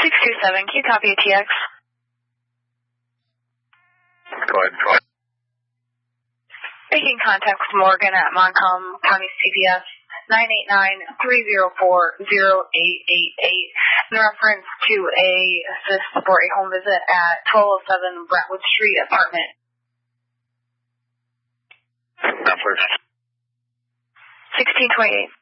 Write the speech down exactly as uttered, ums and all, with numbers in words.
six two seven, can you copy a T X? Go ahead, go ahead. Making contact with Morgan at Montcalm County C P S nine eight nine, three zero four, zero eight eight eight in reference to a assist for a home visit at twelve oh seven Brentwood Street apartment. Now, please. sixteen twenty-eight.